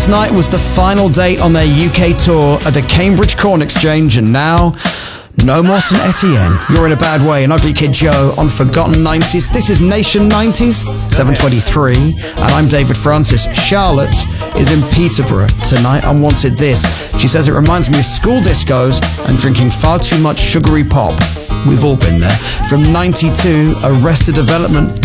Last night was the final date on their UK tour at the Cambridge Corn Exchange, and now, no more St. Etienne. You're in a bad way, and Ugly Kid Joe on Forgotten 90s. This is Nation 90s, 7:23, and I'm David Francis. Charlotte is in Peterborough tonight on Wanted This. She says it reminds me of school discos and drinking far too much sugary pop. We've all been there. From 92, Arrested Development,